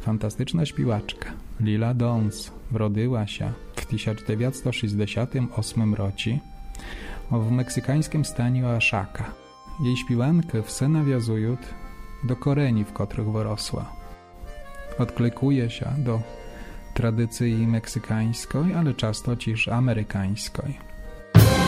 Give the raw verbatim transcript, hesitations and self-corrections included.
fantastyczna śpiewaczka Lila Downs wrodziła się w tysiąc dziewięćset sześćdziesiątym ósmym roku w meksykańskim stanie Oaxaca. Jej śpiewanki wse nawiązują do koreni, w których wyrosła. Odklejkuje się do tradycji meksykańskiej, ale często też amerykańskiej.